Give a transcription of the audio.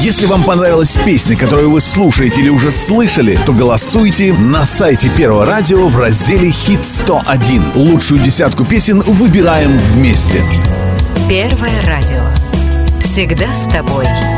Если вам понравилась песня, которую вы слушаете или уже слышали, то голосуйте на сайте Первого радио в разделе «Хит 101». Лучшую десятку песен выбираем вместе. Первое радио. Всегда с тобой.